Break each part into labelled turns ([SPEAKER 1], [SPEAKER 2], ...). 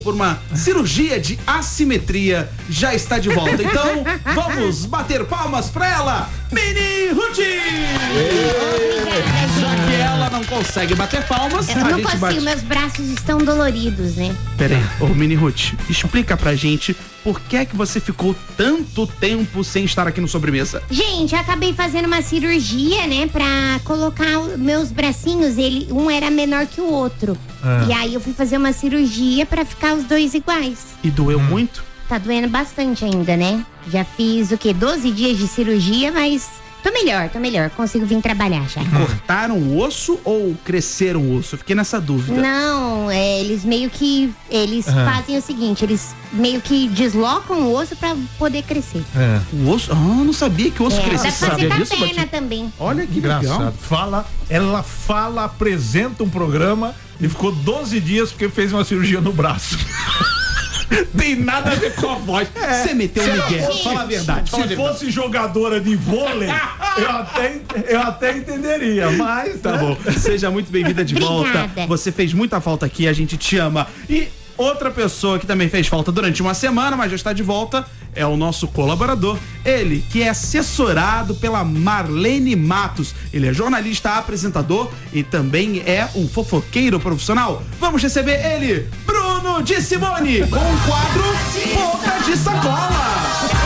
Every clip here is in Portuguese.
[SPEAKER 1] por uma cirurgia de assimetria, já está de volta. Então, vamos bater palmas pra ela, Mini Ruth! Já que ela não consegue bater palmas,
[SPEAKER 2] eu não consigo, meus braços estão doloridos, né?
[SPEAKER 1] Peraí, ô Mini Ruth, explica pra gente por que é que você ficou tanto tempo sem estar aqui no Sobremesa?
[SPEAKER 2] Gente, eu acabei fazendo uma cirurgia, né, pra colocar meus bracinhos, um era menor que o outro. E aí eu fui fazer uma cirurgia pra ficar os dois iguais.
[SPEAKER 1] E doeu muito?
[SPEAKER 2] Tá doendo bastante ainda, né? Já fiz 12 dias de cirurgia, mas tô melhor, consigo vir trabalhar já.
[SPEAKER 1] Cortaram o osso ou cresceram o osso? Eu fiquei nessa dúvida.
[SPEAKER 2] Não, eles meio que, fazem o seguinte, eles meio que deslocam o osso pra poder crescer.
[SPEAKER 1] O osso? Ah, não sabia que o osso crescia.
[SPEAKER 2] Dá pra fazer com a perna também.
[SPEAKER 1] Olha que
[SPEAKER 3] engraçado.
[SPEAKER 1] legal.
[SPEAKER 3] Ela apresenta um programa e ficou 12 dias porque fez uma cirurgia no braço.
[SPEAKER 1] Tem nada a ver com a voz. Você meteu o Miguel. Fala a verdade.
[SPEAKER 3] Se fosse jogadora de vôlei, eu até entenderia, mas...
[SPEAKER 1] Tá bom. Seja muito bem-vinda de volta. Você fez muita falta aqui, a gente te ama. E outra pessoa que também fez falta durante uma semana, mas já está de volta, é o nosso colaborador. Ele, que é assessorado pela Marlene Matos. Ele é jornalista, apresentador e também é um fofoqueiro profissional. Vamos receber ele, Bruno de Simone, com o quadro Boca de Sacola.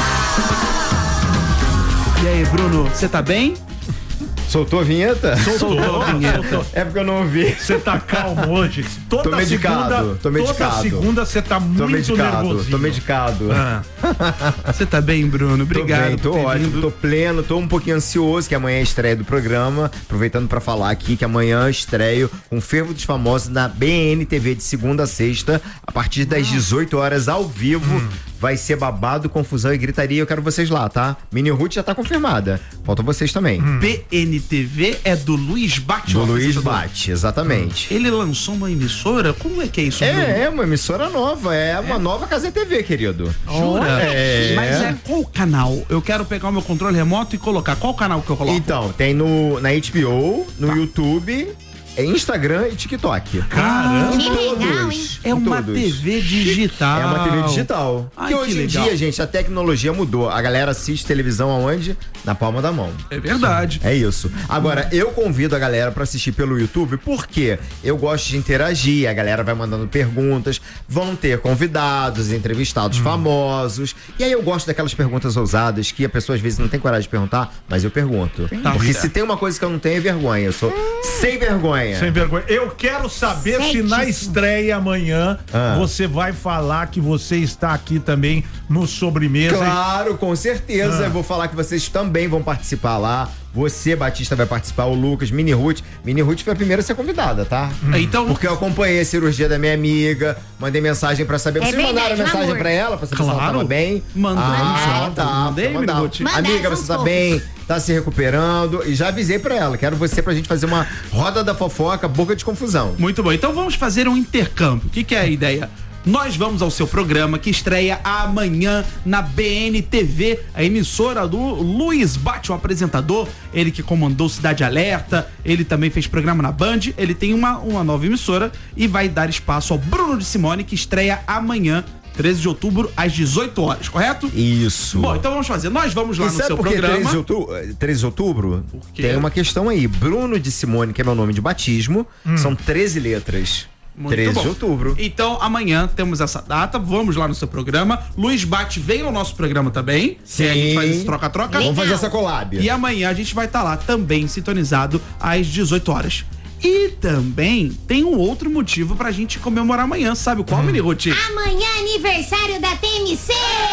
[SPEAKER 1] E aí, Bruno, você tá bem?
[SPEAKER 4] Soltou a vinheta?
[SPEAKER 1] Soltou a vinheta.
[SPEAKER 4] É porque eu não ouvi.
[SPEAKER 3] Você tá calmo hoje?
[SPEAKER 4] Tô medicado.
[SPEAKER 3] Toda segunda você tá muito nervosinho.
[SPEAKER 4] Tô medicado.
[SPEAKER 1] Você tá bem, Bruno? Obrigado.
[SPEAKER 4] Tô ótimo, tô pleno, tô um pouquinho ansioso, que amanhã é a estreia do programa. Aproveitando pra falar aqui que amanhã estreio com Fervo dos Famosos na BNTV de segunda a sexta, a partir das 18 horas ao vivo. Vai ser babado, confusão e gritaria. Eu quero vocês lá, tá? Mini Ruth já tá confirmada. Faltam vocês também.
[SPEAKER 1] BNTV é do Luiz Bate.
[SPEAKER 4] Do Luiz Bate, exatamente.
[SPEAKER 1] Ele lançou uma emissora? Como é que é isso?
[SPEAKER 4] É uma emissora nova. É uma nova Casa TV, querido.
[SPEAKER 1] Jura? Mas qual canal? Eu quero pegar o meu controle remoto e colocar. Qual canal que eu coloco?
[SPEAKER 4] Então, tem na HBO, no YouTube, Instagram e TikTok.
[SPEAKER 3] Caramba!
[SPEAKER 2] Que legal, hein?
[SPEAKER 1] É uma TV digital.
[SPEAKER 4] É uma TV digital.
[SPEAKER 1] Ai,
[SPEAKER 4] que hoje em dia, gente, a tecnologia mudou. A galera assiste televisão aonde? Na palma da mão.
[SPEAKER 1] É verdade.
[SPEAKER 4] É isso. Agora, eu convido a galera pra assistir pelo YouTube, porque eu gosto de interagir, a galera vai mandando perguntas, vão ter convidados, entrevistados famosos, e aí eu gosto daquelas perguntas ousadas que a pessoa às vezes não tem coragem de perguntar, mas eu pergunto. Porque se tem uma coisa que eu não tenho é vergonha, eu sou sem vergonha.
[SPEAKER 3] Sem vergonha. Eu quero saber se na estreia amanhã você vai falar que você está aqui também no Sobremesa.
[SPEAKER 4] Claro, com certeza. Eu vou falar que vocês também vão participar lá. Você, Batista, vai participar, o Lucas, Mini Ruth. Mini Ruth foi a primeira a ser convidada, tá?
[SPEAKER 1] Então,
[SPEAKER 4] porque eu acompanhei a cirurgia da minha amiga, mandei mensagem pra saber. Vocês mandaram mensagem pra ela pra saber se ela tava bem?
[SPEAKER 1] Mandei,
[SPEAKER 4] Mini Ruth. Amiga, você tá bem? Tá se recuperando? E já avisei pra ela. Quero você pra gente fazer uma roda da fofoca, boca de confusão.
[SPEAKER 1] Muito bom. Então vamos fazer um intercâmbio. O que é a ideia? Nós vamos ao seu programa que estreia amanhã na BNTV, a emissora do Luiz Bate, o apresentador, ele que comandou Cidade Alerta, ele também fez programa na Band, ele tem uma nova emissora e vai dar espaço ao Bruno de Simone, que estreia amanhã, 13 de outubro, às 18 horas, correto?
[SPEAKER 4] Isso.
[SPEAKER 1] Bom, então vamos fazer. Nós vamos lá no seu programa.
[SPEAKER 4] 13 de outubro? Tem uma questão aí. Bruno de Simone, que é meu nome de batismo, são 13 letras.
[SPEAKER 1] Muito
[SPEAKER 4] 13
[SPEAKER 1] bom.
[SPEAKER 4] de outubro.
[SPEAKER 1] Então, amanhã temos essa data, vamos lá no seu programa. Luiz Bate veio ao nosso programa também.
[SPEAKER 4] Sim.
[SPEAKER 1] A gente faz esse troca-troca.
[SPEAKER 4] Vamos fazer essa collab.
[SPEAKER 1] E amanhã a gente vai estar lá também, sintonizado, às 18 horas. E também tem um outro motivo pra gente comemorar amanhã, sabe qual, Mini Ruth?
[SPEAKER 2] Amanhã é aniversário da TMC!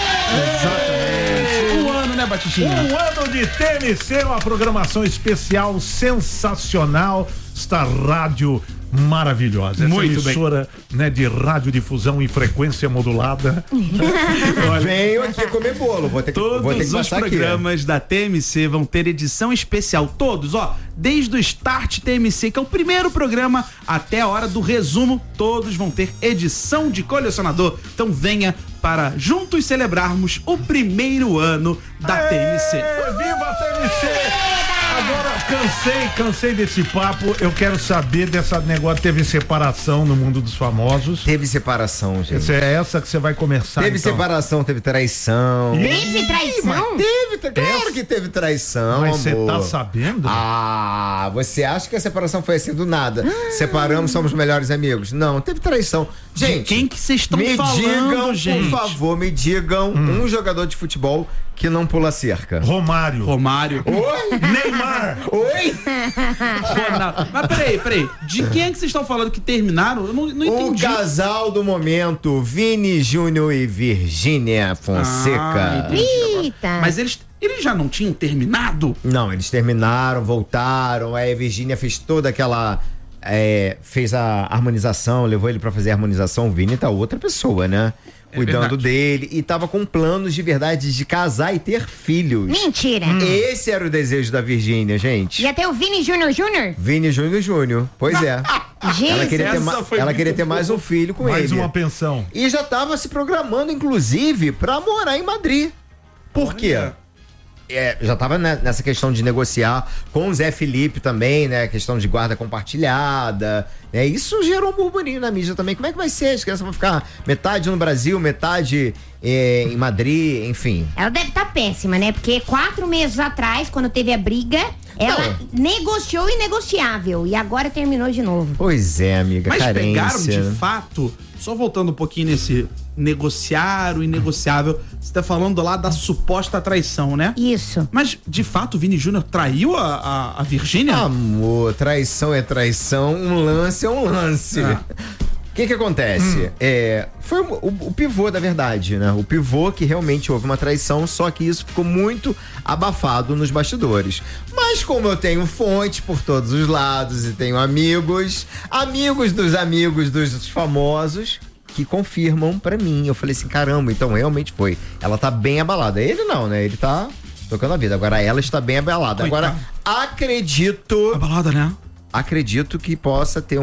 [SPEAKER 1] Exatamente. Um ano, né, Batistinha?
[SPEAKER 3] Um ano de TMC, uma programação especial, sensacional. Esta rádio maravilhosa. Essa
[SPEAKER 1] muito
[SPEAKER 3] emissora, né, de radiodifusão em frequência modulada.
[SPEAKER 4] Venho aqui comer bolo. Vou ter que
[SPEAKER 1] Todos os programas da TMC vão ter edição especial. Todos, ó. Desde o Start TMC, que é o primeiro programa, até a hora do resumo, todos vão ter edição de colecionador. Então venha para juntos celebrarmos o primeiro ano da TMC.
[SPEAKER 3] Viva a TMC! Agora, cansei desse papo. Eu quero saber dessa negócio. Teve separação no mundo dos famosos.
[SPEAKER 4] Teve separação, gente.
[SPEAKER 3] É essa que você vai começar.
[SPEAKER 4] Teve separação, teve traição.
[SPEAKER 2] Teve traição?
[SPEAKER 4] Claro que teve traição.
[SPEAKER 3] Mas você tá sabendo?
[SPEAKER 4] Ah, você acha que a separação foi assim do nada? Separamos, somos melhores amigos? Não, teve traição. Gente,
[SPEAKER 1] de quem que vocês estão falando,
[SPEAKER 4] digam,
[SPEAKER 1] gente?
[SPEAKER 4] por favor, me digam um jogador de futebol que não pula cerca.
[SPEAKER 3] Romário.
[SPEAKER 4] Oi?
[SPEAKER 3] Neymar.
[SPEAKER 4] Oi?
[SPEAKER 1] Ronaldo. Mas peraí. De quem é que vocês estão falando que terminaram? Eu não entendi.
[SPEAKER 4] O casal do momento, Vini Júnior e Virgínia Fonseca.
[SPEAKER 2] Eita.
[SPEAKER 1] Mas eles já não tinham terminado?
[SPEAKER 4] Não, eles terminaram, voltaram. Aí a Virgínia fez toda aquela... fez a harmonização, levou ele pra fazer a harmonização. O Vini tá outra pessoa, né? Cuidando dele. E tava com planos de verdade de casar e ter filhos.
[SPEAKER 2] Mentira.
[SPEAKER 4] Esse era o desejo da Virgínia, gente.
[SPEAKER 2] E até o Vini Júnior Júnior?
[SPEAKER 4] Vini Júnior. Pois é. Ela queria ter mais um filho com ele.
[SPEAKER 3] Mais uma pensão.
[SPEAKER 4] E já tava se programando, inclusive, pra morar em Madrid. Por quê? Já tava nessa questão de negociar com o Zé Felipe também, né? Questão de guarda compartilhada. Isso gerou um burburinho na mídia também. Como é que vai ser? As crianças vão ficar metade no Brasil, metade em Madrid, enfim.
[SPEAKER 2] Ela deve estar péssima, né? Porque 4 meses atrás, quando teve a briga, ela negociou o inegociável. E agora terminou de novo.
[SPEAKER 4] Pois é, amiga.
[SPEAKER 1] Mas
[SPEAKER 4] carência.
[SPEAKER 1] pegaram de fato, só voltando um pouquinho nesse negociar o inegociável, você tá falando lá da suposta traição, né?
[SPEAKER 2] Isso.
[SPEAKER 1] Mas, de fato, o Vini Júnior traiu a Virgínia?
[SPEAKER 4] Amor, traição é traição, um lance é um lance. O que acontece? Foi o pivô da verdade, né? O pivô que realmente houve uma traição, só que isso ficou muito abafado nos bastidores. Mas como eu tenho fontes por todos os lados e tenho amigos dos famosos que confirmam pra mim. Eu falei assim, caramba, então realmente foi. Ela tá bem abalada. Ele não, né? Ele tá tocando a vida. Agora ela está bem abalada.
[SPEAKER 1] Coitado.
[SPEAKER 4] Agora, acredito...
[SPEAKER 1] Abalada, né?
[SPEAKER 4] Acredito que possa ter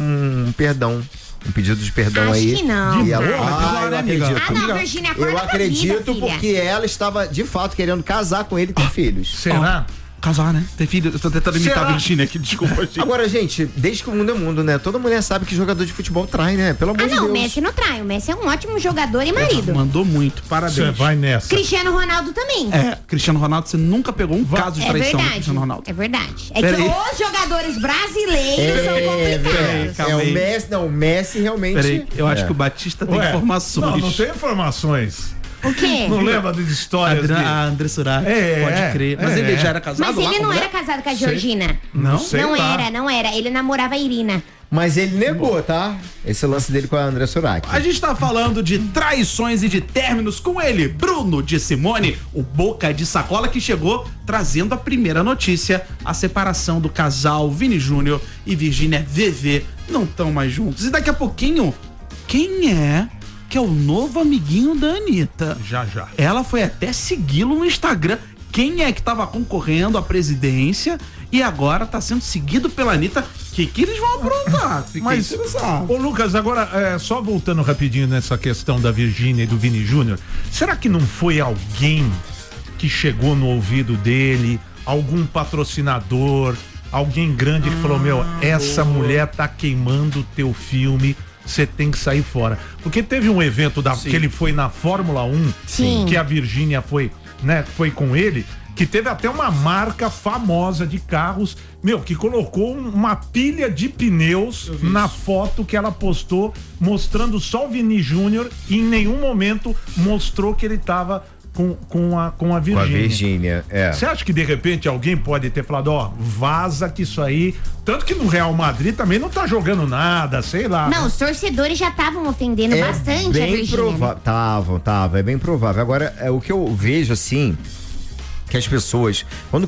[SPEAKER 4] um perdão. Um pedido de perdão aí.
[SPEAKER 2] Acho que não.
[SPEAKER 4] E ela,
[SPEAKER 1] eu acredito.
[SPEAKER 2] não, Virgínia, acorda
[SPEAKER 4] eu
[SPEAKER 2] pra
[SPEAKER 4] acredito
[SPEAKER 2] vida,
[SPEAKER 4] porque ela estava, de fato, querendo casar com ele e ter filhos.
[SPEAKER 3] Será?
[SPEAKER 1] Casar, né? Ter filho. Eu tô tentando imitar a Virgínia aqui, desculpa, gente.
[SPEAKER 4] Agora, gente, desde que o mundo é mundo, né? Toda mulher sabe que jogador de futebol trai, né? Pelo amor de Deus.
[SPEAKER 2] O Messi não trai. O Messi é um ótimo jogador e marido.
[SPEAKER 1] Mandou muito, parabéns.
[SPEAKER 3] Você vai nessa.
[SPEAKER 2] Cristiano Ronaldo também.
[SPEAKER 1] Cristiano Ronaldo, você nunca pegou um caso de traição do Cristiano Ronaldo.
[SPEAKER 2] É verdade. É
[SPEAKER 1] Pera
[SPEAKER 2] que
[SPEAKER 1] aí.
[SPEAKER 2] os jogadores brasileiros são complicados.
[SPEAKER 1] Calma aí.
[SPEAKER 4] O Messi realmente...
[SPEAKER 1] Peraí, eu acho que o Batista tem informações.
[SPEAKER 3] Não tem informações.
[SPEAKER 2] O quê?
[SPEAKER 3] Não lembra das histórias
[SPEAKER 1] A André Surak, pode crer. Mas ele já era casado
[SPEAKER 2] Mas
[SPEAKER 1] lá
[SPEAKER 2] ele
[SPEAKER 1] com
[SPEAKER 2] não
[SPEAKER 1] a
[SPEAKER 2] era
[SPEAKER 1] mulher?
[SPEAKER 2] casado com a Georgina.
[SPEAKER 3] Não sei lá.
[SPEAKER 2] Não era. Ele namorava a Irina.
[SPEAKER 4] Mas ele negou, tá? Esse lance dele com a André Surak.
[SPEAKER 1] A gente tá falando de traições e de términos com ele, Bruno de Simone, o boca de sacola que chegou trazendo a primeira notícia. A separação do casal Vini Júnior e Virgínia VV não estão mais juntos. E daqui a pouquinho, quem é que é o novo amiguinho da Anitta?
[SPEAKER 3] Já.
[SPEAKER 1] Ela foi até segui-lo no Instagram. Quem é que tava concorrendo à presidência e agora tá sendo seguido pela Anitta? O que eles vão aprontar?
[SPEAKER 3] Mas, ô Lucas, agora, só voltando rapidinho nessa questão da Virgínia e do Vini Júnior, será que não foi alguém que chegou no ouvido dele, algum patrocinador, alguém grande que falou, essa mulher tá queimando o teu filme, você tem que sair fora? Porque teve um evento que ele foi na Fórmula 1, que a Virgínia foi com ele, que teve até uma marca famosa de carros, que colocou uma pilha de pneus na foto que ela postou, mostrando só o Vini Júnior, e em nenhum momento mostrou que ele tava com a Virgínia.
[SPEAKER 4] Com a Virgínia,
[SPEAKER 3] Você acha que de repente alguém pode ter falado, vaza que isso aí... Tanto que no Real Madrid também não tá jogando nada, sei lá.
[SPEAKER 2] Não, os torcedores já estavam ofendendo bastante a Virgínia.
[SPEAKER 4] Tava, é bem provável. Agora, o que eu vejo, assim, que as pessoas, quando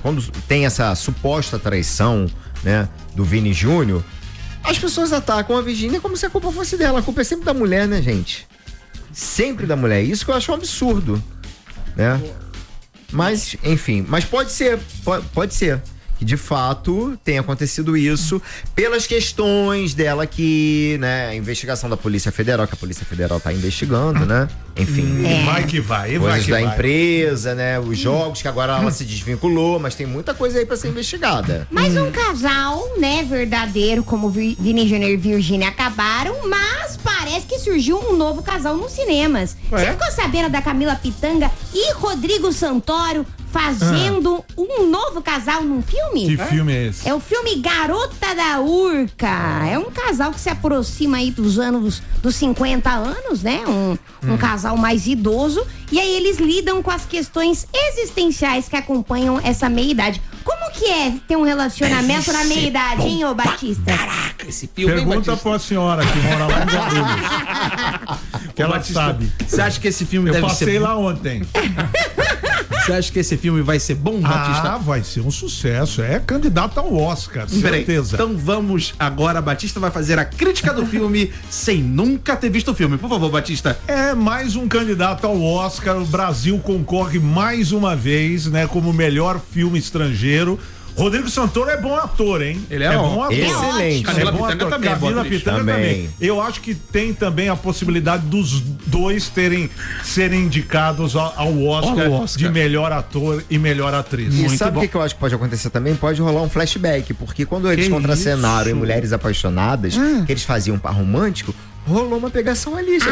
[SPEAKER 4] tem essa suposta traição, né, do Vini Júnior, as pessoas atacam a Virgínia como se a culpa fosse dela. A culpa é sempre da mulher, né, gente? Sempre da mulher. Isso que eu acho um absurdo, né? Mas, enfim, pode ser que de fato tem acontecido isso pelas questões dela que, né, a investigação da Polícia Federal, que a Polícia Federal tá investigando, né? Enfim.
[SPEAKER 3] Vai que vai,
[SPEAKER 4] coisas da empresa, né? Os jogos que agora ela se desvinculou, mas tem muita coisa aí pra ser investigada.
[SPEAKER 2] Mas um casal, né, verdadeiro, como Vini Júnior e Virgínia acabaram, mas parece que surgiu um novo casal nos cinemas. Você ficou sabendo da Camila Pitanga e Rodrigo Santoro fazendo um novo casal num filme?
[SPEAKER 3] Que filme é esse?
[SPEAKER 2] É o filme Garota da Urca. É um casal que se aproxima aí dos 50 anos, né? Um casal mais idoso. E aí eles lidam com as questões existenciais que acompanham essa meia-idade. Como que é ter um relacionamento na meia-idade, hein, ô Batista?
[SPEAKER 1] Caraca, esse filme...
[SPEAKER 3] Pergunta pra senhora que mora lá em Guarulhos. Que ela
[SPEAKER 1] Batista,
[SPEAKER 3] sabe.
[SPEAKER 1] Você acha que esse filme deve ser...
[SPEAKER 3] Eu passei lá ontem.
[SPEAKER 1] Você acha que esse filme vai ser bom, Batista?
[SPEAKER 3] Vai ser um sucesso. É candidato ao Oscar, certeza.
[SPEAKER 1] Então vamos agora, Batista vai fazer a crítica do filme sem nunca ter visto o filme. Por favor, Batista.
[SPEAKER 3] É mais um candidato ao Oscar. O Brasil concorre mais uma vez, né, como melhor filme estrangeiro. Rodrigo Santoro é bom ator, hein?
[SPEAKER 1] Ele é bom
[SPEAKER 3] ator.
[SPEAKER 4] Excelente.
[SPEAKER 1] Camila Pitanga também.
[SPEAKER 3] Camila Pitanga também. Eu acho que tem também a possibilidade dos dois serem indicados ao Oscar, de melhor ator e melhor atriz.
[SPEAKER 4] E
[SPEAKER 3] muito
[SPEAKER 4] sabe
[SPEAKER 3] bom.
[SPEAKER 4] o que eu acho que pode acontecer também? Pode rolar um flashback, porque quando eles contracenaram em Mulheres Apaixonadas, que eles faziam um par romântico, rolou uma pegação ali,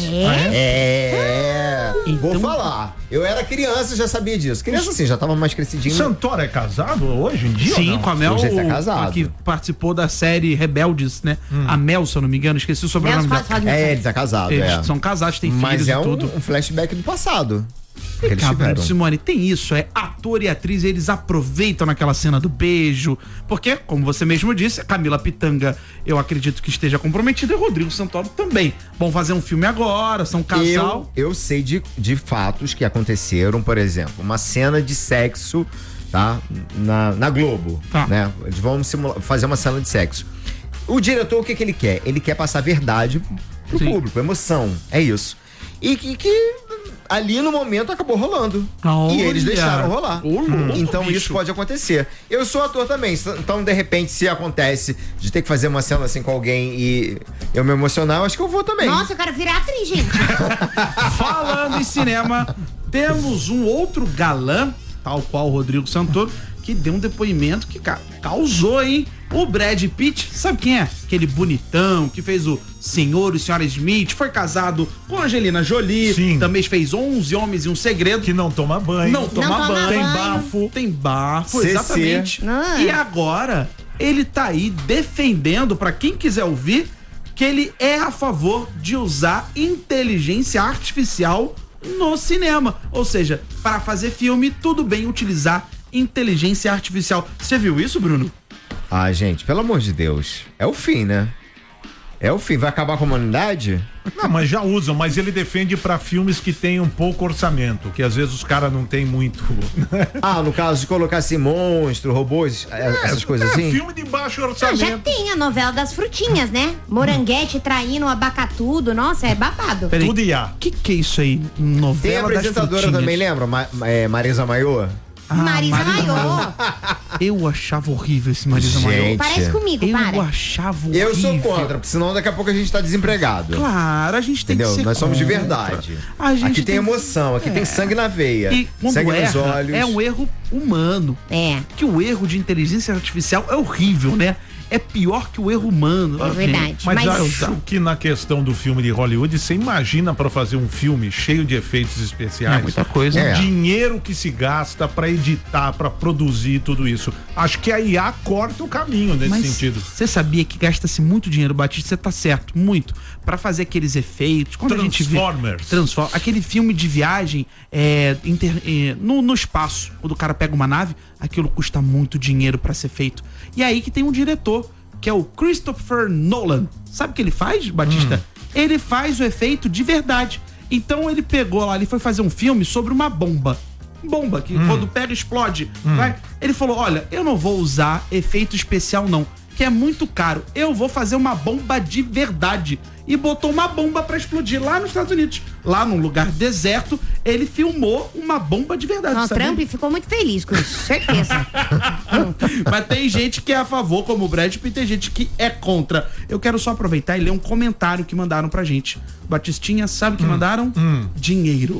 [SPEAKER 4] gente. Vou falar. Eu era criança, já sabia disso. Criança assim, já tava mais crescidinho.
[SPEAKER 3] Santoro é casado hoje em dia?
[SPEAKER 1] Sim, com a Mel,
[SPEAKER 4] Hoje ele tá casado.
[SPEAKER 1] que participou da série Rebeldes, né? A Mel, se eu não me engano, esqueci o sobrenome dela.
[SPEAKER 4] Ele tá casado,
[SPEAKER 1] Eles são casados, têm
[SPEAKER 4] Mas
[SPEAKER 1] filhos
[SPEAKER 4] é
[SPEAKER 1] e tudo.
[SPEAKER 4] um flashback do passado. Que eles
[SPEAKER 1] Cabrão,
[SPEAKER 4] tiveram.
[SPEAKER 1] Simone, tem isso, ator e atriz, eles aproveitam naquela cena do beijo, porque, como você mesmo disse, a Camila Pitanga, eu acredito que esteja comprometida, e o Rodrigo Santoro também. Vão fazer um filme agora, são um casal.
[SPEAKER 4] Eu sei de fatos que aconteceram, por exemplo, uma cena de sexo, tá? Na Globo, né? Eles vão fazer uma cena de sexo. O diretor, o que ele quer? Ele quer passar verdade pro público, emoção, é isso. E que ali no momento acabou rolando. E eles deixaram rolar. Então isso pode acontecer. Eu sou ator também, então de repente se acontece de ter que fazer uma cena assim com alguém e eu me emocionar, eu acho que eu vou também.
[SPEAKER 2] Nossa, eu quero virar atriz, gente.
[SPEAKER 1] Falando em cinema, temos um outro galã, tal qual o Rodrigo Santoro, que deu um depoimento que, cara, causou, hein? O Brad Pitt, sabe quem é? Aquele bonitão que fez o Senhor e Senhora Smith, foi casado com Angelina Jolie, também fez 11 Homens e um Segredo.
[SPEAKER 3] Que não toma banho.
[SPEAKER 1] Não toma banho.
[SPEAKER 3] Tem bafo.
[SPEAKER 1] Tem bafo,
[SPEAKER 4] CC.
[SPEAKER 1] exatamente. E agora, ele tá aí defendendo, pra quem quiser ouvir, que ele é a favor de usar inteligência artificial no cinema. Ou seja, para fazer filme, tudo bem utilizar inteligência artificial. Você viu isso, Bruno?
[SPEAKER 4] Ah, gente, pelo amor de Deus. É o fim, né? É o fim. Vai acabar com a humanidade?
[SPEAKER 3] Não, mas já usam, mas ele defende pra filmes que tem um pouco orçamento, que às vezes os caras não tem muito.
[SPEAKER 4] No caso de colocar assim, monstro, robôs, essas coisas assim?
[SPEAKER 3] Filme de baixo orçamento.
[SPEAKER 2] Já tem a novela das frutinhas, né? Moranguete traindo o abacatudo. Nossa, é babado.
[SPEAKER 1] Peraí,
[SPEAKER 3] Tudo IA.
[SPEAKER 1] Que é isso aí? Novela
[SPEAKER 4] Tem a apresentadora também, lembra? Marisa Maiô?
[SPEAKER 2] Marisa Maiô.
[SPEAKER 1] Eu achava horrível esse Marisa Maiô.
[SPEAKER 2] Parece comigo,
[SPEAKER 1] Eu achava horrível.
[SPEAKER 4] Eu sou contra, porque senão daqui a pouco a gente tá desempregado.
[SPEAKER 1] Claro, a gente tem
[SPEAKER 4] Entendeu?
[SPEAKER 1] que ser
[SPEAKER 4] Nós somos de
[SPEAKER 1] contra.
[SPEAKER 4] verdade.
[SPEAKER 1] Aqui
[SPEAKER 4] tem emoção, aqui tem sangue na veia.
[SPEAKER 1] E quando
[SPEAKER 4] sangue nos
[SPEAKER 1] erra,
[SPEAKER 4] olhos.
[SPEAKER 1] é um erro humano.
[SPEAKER 2] É.
[SPEAKER 1] Que o erro de inteligência artificial é horrível, né? É pior que o erro humano.
[SPEAKER 2] É verdade.
[SPEAKER 3] Mas acho que na questão do filme de Hollywood, você imagina pra fazer um filme cheio de efeitos especiais?
[SPEAKER 1] É muita coisa.
[SPEAKER 3] O dinheiro que se gasta pra editar, pra produzir tudo isso. Acho que a IA corta o caminho nesse sentido.
[SPEAKER 1] Você sabia que gasta-se muito dinheiro, Batista? Você tá certo, muito. Pra fazer aqueles efeitos. Quando a gente vê aquele filme de viagem no espaço, quando o cara pega uma nave, aquilo custa muito dinheiro pra ser feito. E aí que tem um diretor, que é o Christopher Nolan. Sabe o que ele faz, Batista? Ele faz o efeito de verdade. Então ele pegou lá, ele foi fazer um filme sobre uma bomba. Bomba, que quando pega, explode. Vai? Ele falou, olha, eu não vou usar efeito especial não, que é muito caro. Eu vou fazer uma bomba de verdade. e botou uma bomba pra explodir lá nos Estados Unidos. Lá num lugar deserto, ele filmou uma bomba de verdade.
[SPEAKER 2] O Trump ficou muito feliz com isso, certeza.
[SPEAKER 1] Mas tem gente que é a favor, como o Brad Pitt, e tem gente que é contra. Eu quero só aproveitar e ler um comentário que mandaram pra gente. Batistinha, sabe o que mandaram? Dinheiro.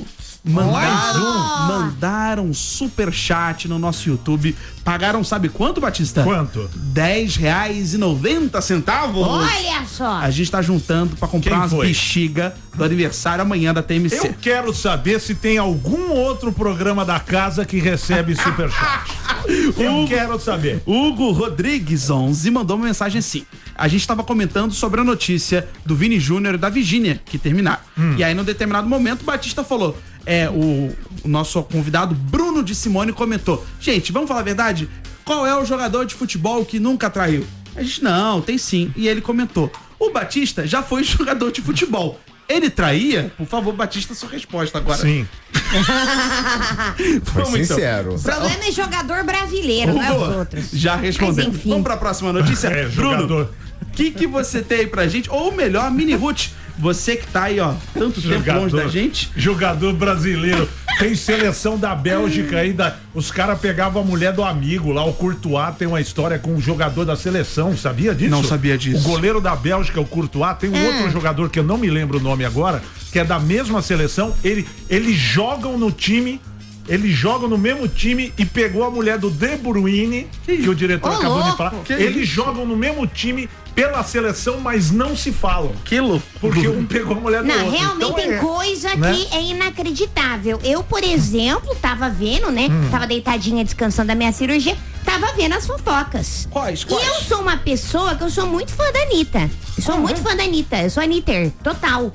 [SPEAKER 1] Mandaram superchat no nosso YouTube. Pagaram, sabe quanto, Batista?
[SPEAKER 3] Quanto?
[SPEAKER 1] R$10,90.
[SPEAKER 2] Olha só.
[SPEAKER 1] A gente tá juntando pra comprar umas bexiga do aniversário amanhã da TMC.
[SPEAKER 3] Eu quero saber se tem algum outro programa da casa que recebe superchat. Eu quero saber.
[SPEAKER 1] Hugo Rodrigues 11 mandou uma mensagem assim. A gente tava comentando sobre a notícia do Vini Júnior e da Virgínia, que terminaram. E aí, num determinado momento, o Batista falou... o nosso convidado Bruno de Simone comentou: gente, vamos falar a verdade? Qual é o jogador de futebol que nunca traiu? A gente, não, tem sim. E ele comentou: o Batista já foi jogador de futebol. Ele traía? Por favor, Batista, sua resposta agora.
[SPEAKER 3] Sim.
[SPEAKER 4] Foi sincero.
[SPEAKER 2] O problema é jogador brasileiro, não é os outros.
[SPEAKER 1] Já respondeu. Vamos pra próxima notícia?
[SPEAKER 3] Bruno,
[SPEAKER 1] o que você tem aí pra gente? Ou melhor, Mini Ruth, você que tá aí, ó, tanto tempo longe da gente.
[SPEAKER 3] Jogador brasileiro. Tem seleção da Bélgica aí, os caras pegavam a mulher do amigo lá, o Courtois tem uma história com um jogador da seleção, sabia disso?
[SPEAKER 1] Não sabia disso.
[SPEAKER 3] O goleiro da Bélgica, o Courtois, tem um outro jogador que eu não me lembro o nome agora, que é da mesma seleção, eles jogam no time... Eles jogam no mesmo time e pegou a mulher do De Bruyne, que o diretor acabou de falar. Eles jogam no mesmo time pela seleção, mas não se falam.
[SPEAKER 1] Que louco.
[SPEAKER 3] Porque um pegou a mulher do outro.
[SPEAKER 2] Não, realmente
[SPEAKER 3] então
[SPEAKER 2] tem coisa que é inacreditável. Eu, por exemplo, tava vendo, né? Tava deitadinha descansando da minha cirurgia, tava vendo as fofocas.
[SPEAKER 1] Quais?
[SPEAKER 2] E eu sou uma pessoa que eu sou muito fã da Anitta. Eu sou muito fã da Anitta. Eu sou Anitter, total.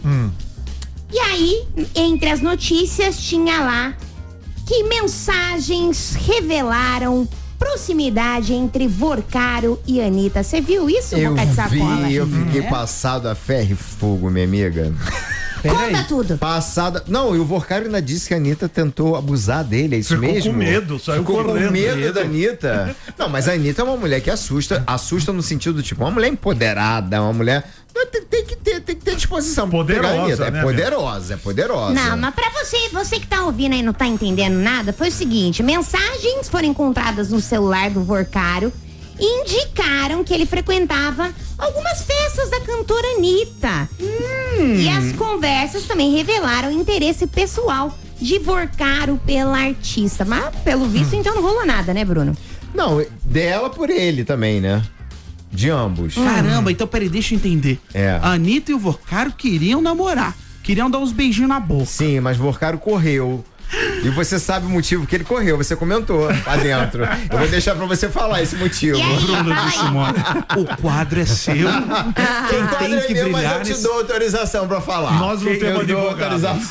[SPEAKER 2] E aí, entre as notícias, tinha lá que mensagens revelaram proximidade entre Vorcaro e Anitta. Você viu isso, Boca de Sacola?
[SPEAKER 4] Eu fiquei passado a ferro e fogo, minha amiga.
[SPEAKER 2] Conta tudo.
[SPEAKER 4] Não, e o Vorcaro ainda disse que a Anitta tentou abusar dele, é isso mesmo?
[SPEAKER 3] Ficou com medo, saiu correndo.
[SPEAKER 4] Com medo da Anitta. Não, mas a Anitta é uma mulher que assusta no sentido do tipo, uma mulher empoderada, uma mulher... Tem que ter disposição.
[SPEAKER 3] Poderosa,
[SPEAKER 4] né, é poderosa.
[SPEAKER 2] Não, mas pra você que tá ouvindo aí e não tá entendendo nada, foi o seguinte, mensagens foram encontradas no celular do Vorcaro e indicaram que ele frequentava algumas festas da cantora Anitta. E as conversas também revelaram interesse pessoal de Vorcaro pela artista. Mas, pelo visto, então não rolou nada, né, Bruno?
[SPEAKER 4] Não, dela por ele também, né? De ambos.
[SPEAKER 1] Caramba, então peraí, deixa eu entender. A Anitta e o Vorcaro queriam namorar. Queriam dar uns beijinhos na boca.
[SPEAKER 4] Sim, mas Vorcaro correu. E você sabe o motivo que ele correu, você comentou lá dentro. Eu vou deixar pra você falar esse motivo.
[SPEAKER 1] Bruno de Simone, o quadro é seu. Quem tem que brilhar
[SPEAKER 4] mas eu te dou autorização pra falar.
[SPEAKER 3] Nós não temos autorização.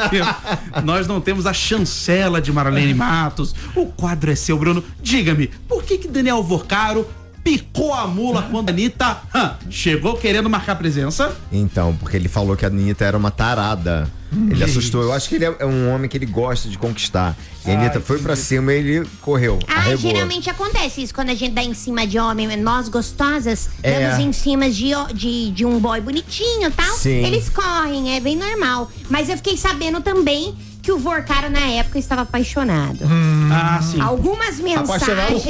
[SPEAKER 1] Nós não temos a chancela de Marlene Matos. O quadro é seu, Bruno. Diga-me, por que Daniel Vorcaro picou a mula quando a Anitta chegou querendo marcar presença?
[SPEAKER 4] Então, porque ele falou que a Anitta era uma tarada. Ele assustou. Eu acho que ele é um homem que ele gosta de conquistar. E a Anitta foi pra cima e ele correu.
[SPEAKER 2] Geralmente acontece isso quando a gente dá em cima de homem. Nós gostosas damos em cima de um boy bonitinho e tal.
[SPEAKER 4] Sim.
[SPEAKER 2] Eles correm, é bem normal. Mas eu fiquei sabendo também que o Vorcaro na época estava apaixonado.
[SPEAKER 1] Sim.
[SPEAKER 2] Algumas mensagens.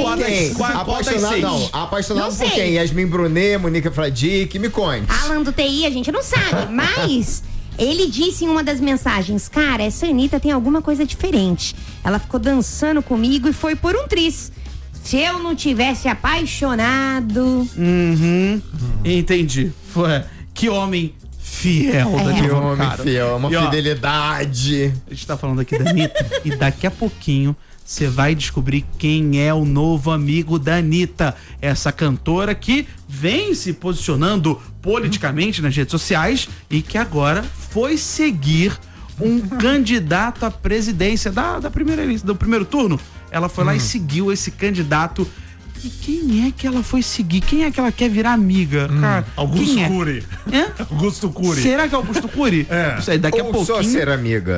[SPEAKER 4] Apaixonado por quem? Yasmin Brunet, Monique Fradique, me conte.
[SPEAKER 2] Alan do TI, a gente não sabe, mas ele disse em uma das mensagens: cara, essa Anitta tem alguma coisa diferente. Ela ficou dançando comigo e foi por um triz. Se eu não tivesse apaixonado.
[SPEAKER 1] Entendi. Que homem fiel, Daniel
[SPEAKER 4] Que homem
[SPEAKER 1] Vorcaro.
[SPEAKER 4] fiel, uma fidelidade.
[SPEAKER 1] A gente tá falando aqui da Anitta e daqui a pouquinho você vai descobrir quem é o novo amigo da Anitta, essa cantora que vem se posicionando politicamente nas redes sociais e que agora foi seguir um candidato à presidência do primeiro turno. Ela foi lá e seguiu esse candidato. E quem é que ela foi seguir? Quem é que ela quer virar amiga? Cara,
[SPEAKER 3] Augusto Cury.
[SPEAKER 1] É?
[SPEAKER 3] Augusto Cury.
[SPEAKER 1] Será que é Augusto Cury?
[SPEAKER 3] É.
[SPEAKER 1] Não sei, daqui a pouquinho.
[SPEAKER 4] Só ser amiga.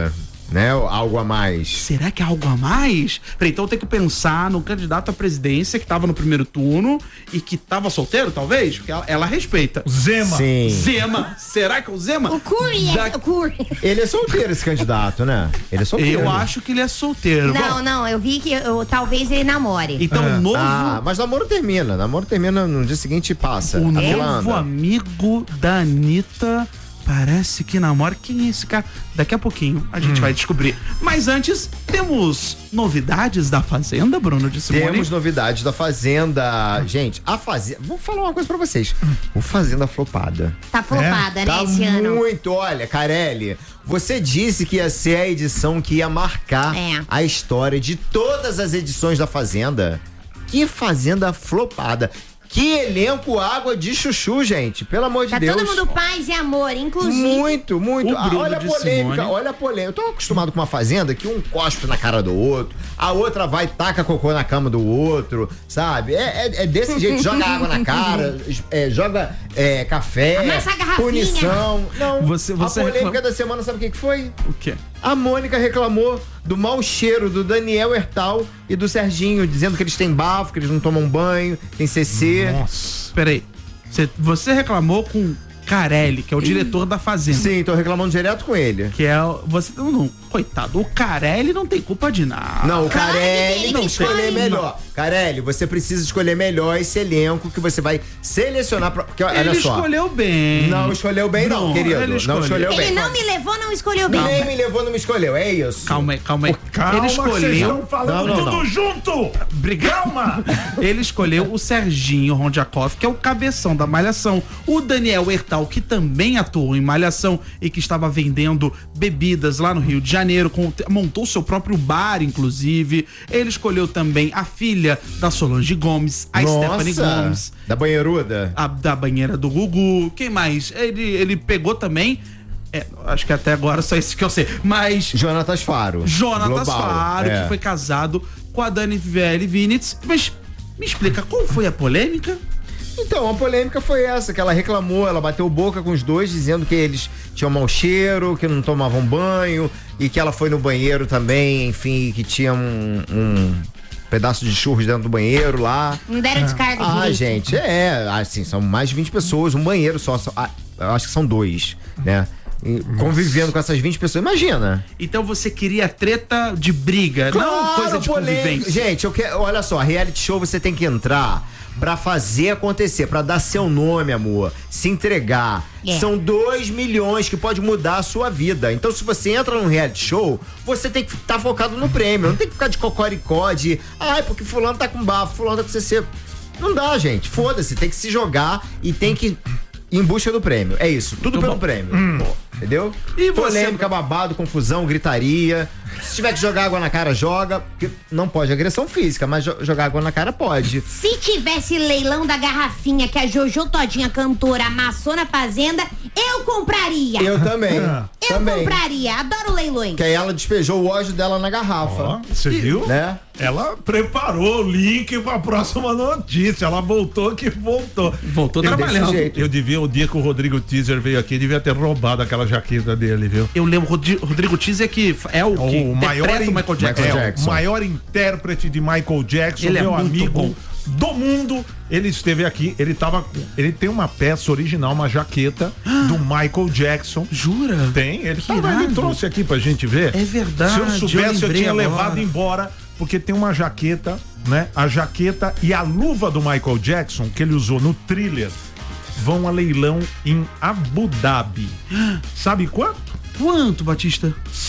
[SPEAKER 4] né? Algo a mais.
[SPEAKER 1] Será que é algo a mais? Então tem que pensar no candidato à presidência que tava no primeiro turno e que tava solteiro, talvez? Porque ela respeita.
[SPEAKER 3] Zema.
[SPEAKER 4] Sim.
[SPEAKER 1] Zema. Será que é o Zema?
[SPEAKER 2] O Cury o Cury.
[SPEAKER 4] Ele é solteiro, esse candidato, né? Ele é solteiro.
[SPEAKER 1] Eu acho que ele é solteiro.
[SPEAKER 2] Não, eu vi que talvez ele namore.
[SPEAKER 1] Então, novo...
[SPEAKER 4] mas namoro termina. Namoro termina no dia seguinte e passa.
[SPEAKER 1] O novo amigo da Anitta parece que namora. Quem é esse cara? Daqui a pouquinho a gente vai descobrir. Mas antes, temos novidades da Fazenda, Bruno de Simone?
[SPEAKER 4] Temos novidades da Fazenda. Gente, a Fazenda... Vou falar uma coisa pra vocês. O Fazenda flopada.
[SPEAKER 2] Tá flopada, né,
[SPEAKER 4] Tá
[SPEAKER 2] esse ano?
[SPEAKER 4] muito. Olha, Carelli, você disse que ia ser a edição que ia marcar a história de todas as edições da Fazenda. Que Fazenda flopada. Que elenco água de chuchu, gente. Pelo amor de Deus.
[SPEAKER 2] Tá todo mundo paz e amor, inclusive.
[SPEAKER 4] Muito, muito.
[SPEAKER 1] Olha
[SPEAKER 4] a polêmica, olha a polêmica. Eu tô acostumado com uma Fazenda que um cospe na cara do outro, a outra vai e taca cocô na cama do outro, sabe? É desse jeito. Joga água na cara, joga café,
[SPEAKER 2] amassa a garrafinha.
[SPEAKER 4] punição. Não,
[SPEAKER 1] você
[SPEAKER 4] a polêmica da semana, sabe o que foi?
[SPEAKER 1] O quê?
[SPEAKER 4] A Mônica reclamou do mau cheiro do Daniel Hertal e do Serginho, dizendo que eles têm bafo, que eles não tomam banho, tem CC.
[SPEAKER 3] Nossa.
[SPEAKER 1] Peraí. Você reclamou com Carelli, que é o diretor da Fazenda.
[SPEAKER 4] Sim, tô reclamando direto com ele.
[SPEAKER 1] Que é. Você não. Coitado, o Carelli não tem culpa de nada.
[SPEAKER 4] Não, o
[SPEAKER 2] Claro
[SPEAKER 4] Carelli
[SPEAKER 2] que
[SPEAKER 4] tem que escolher
[SPEAKER 2] tem.
[SPEAKER 4] melhor. Carelli, você precisa escolher melhor esse elenco que você vai selecionar pra... Porque, olha
[SPEAKER 1] Ele
[SPEAKER 4] só.
[SPEAKER 1] escolheu bem.
[SPEAKER 4] Não escolheu bem, não, querido.
[SPEAKER 1] ele
[SPEAKER 4] Não escolheu bem.
[SPEAKER 2] Ele não me levou, não escolheu bem.
[SPEAKER 4] Nem me levou, não me escolheu. É isso.
[SPEAKER 1] Calma aí.
[SPEAKER 3] Calma,
[SPEAKER 1] Ele
[SPEAKER 3] vocês
[SPEAKER 1] escolheu.
[SPEAKER 3] estão falando tudo junto. Calma.
[SPEAKER 1] Ele escolheu o Serginho Rondiakov, que é o cabeção da Malhação. O Daniel Hertal, que também atuou em Malhação e que estava vendendo bebidas lá no Rio de Janeiro, montou seu próprio bar, inclusive. Ele escolheu também a filha da Solange Gomes, a Stephanie Gomes.
[SPEAKER 4] Da banheiruda?
[SPEAKER 1] Da banheira do Gugu. Quem mais? Ele pegou também... acho que até agora só esse que eu sei. Mas...
[SPEAKER 4] Jonatas Faro.
[SPEAKER 1] Jonatas Faro, que foi casado com a Dani Vielle Vinitz. Mas me explica, qual foi a polêmica?
[SPEAKER 4] Então, a polêmica foi essa, que ela reclamou, ela bateu boca com os dois, dizendo que eles tinham mau cheiro, que não tomavam banho, e que ela foi no banheiro também, enfim, que tinha um pedaço de churros dentro do banheiro lá.
[SPEAKER 2] Não deram descarga direito.
[SPEAKER 4] Gente, assim, são mais de 20 pessoas, um banheiro só, eu acho que são 2, né? Convivendo com essas 20 pessoas, imagina.
[SPEAKER 1] Então você queria treta de briga, não coisa de convivência.
[SPEAKER 4] Gente, olha só, reality show você tem que entrar pra fazer acontecer, pra dar seu nome, amor, se entregar. São 2 milhões que pode mudar a sua vida. Então, se você entra num reality show, você tem que estar focado no prêmio. Não tem que ficar de cocoricó, de porque fulano tá com bafo, fulano tá com CC. Não dá, gente. Foda-se, tem que se jogar e tem que ir em busca do prêmio. É isso, tudo pelo prêmio. Entendeu?
[SPEAKER 1] E você...
[SPEAKER 4] Polêmica, babado, confusão, gritaria. Se tiver que jogar água na cara, joga. Porque não pode agressão física, mas jogar água na cara pode.
[SPEAKER 2] Se tivesse leilão da garrafinha que a Jojo Todinha, cantora, amassou na Fazenda, eu compraria.
[SPEAKER 4] Eu também.
[SPEAKER 2] Compraria. Adoro leilões.
[SPEAKER 4] Que aí ela despejou o ódio dela na garrafa.
[SPEAKER 3] Você viu?
[SPEAKER 4] Né?
[SPEAKER 3] Ela preparou o link pra próxima notícia. Ela voltou que voltou.
[SPEAKER 1] Voltou trabalhando.
[SPEAKER 3] Eu devia, o dia que o Rodrigo Teaser veio aqui, devia ter roubado aquela jaqueta dele, viu?
[SPEAKER 1] Eu lembro, Rodrigo Teaser, que é o que interpreta o Michael Jackson.
[SPEAKER 3] O maior intérprete de Michael Jackson,
[SPEAKER 1] ele
[SPEAKER 3] meu amigo
[SPEAKER 1] bom.
[SPEAKER 3] do mundo. Ele esteve aqui, ele tem uma peça original, uma jaqueta do Michael Jackson.
[SPEAKER 1] Jura?
[SPEAKER 3] Tem, ele trouxe aqui pra gente ver.
[SPEAKER 1] É verdade.
[SPEAKER 3] Se eu soubesse, eu tinha
[SPEAKER 1] agora.
[SPEAKER 3] levado embora, porque tem uma jaqueta, né? A jaqueta e a luva do Michael Jackson, que ele usou no Thriller, vão a leilão em Abu Dhabi. Sabe quanto?
[SPEAKER 1] Quanto, Batista?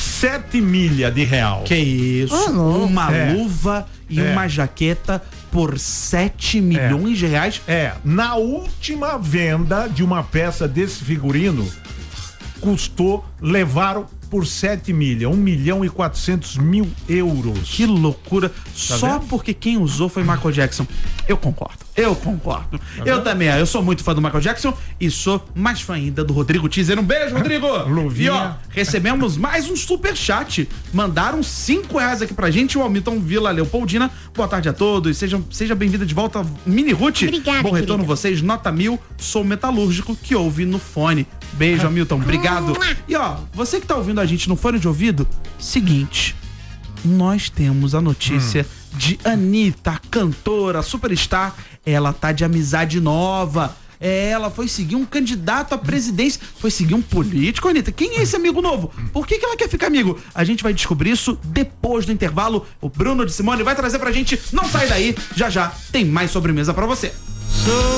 [SPEAKER 3] 7 milha de real.
[SPEAKER 1] Que isso? Uma luva e uma jaqueta por 7 milhões de reais?
[SPEAKER 3] Na última venda de uma peça desse figurino, levaram por 7 milha, 1.400.000 euros.
[SPEAKER 1] Que loucura.
[SPEAKER 3] Tá
[SPEAKER 1] Só
[SPEAKER 3] vendo?
[SPEAKER 1] porque quem usou foi Michael Jackson. Eu concordo. Eu também, eu sou muito fã do Michael Jackson e sou mais fã ainda do Rodrigo Teaser. Um beijo, Rodrigo!
[SPEAKER 3] Luvinha.
[SPEAKER 1] E ó, recebemos mais um superchat. Mandaram R$5 aqui pra gente, o Hamilton Vila Leopoldina. Boa tarde a todos, seja bem-vinda de volta, Mini Ruth.
[SPEAKER 2] Obrigada,
[SPEAKER 1] Bom retorno
[SPEAKER 2] querida.
[SPEAKER 1] vocês, nota 1000, sou metalúrgico que ouve no fone. Beijo, Hamilton, obrigado. E ó, você que tá ouvindo a a gente no fone de ouvido? Seguinte, nós temos a notícia de Anitta, a cantora, a superstar. Ela tá de amizade nova. Ela foi seguir um candidato à presidência, foi seguir um político. Anitta, quem é esse amigo novo? Por que ela quer ficar amigo? A gente vai descobrir isso depois do intervalo. O Bruno de Simone vai trazer pra gente. Não sai daí, já já tem mais sobremesa pra você.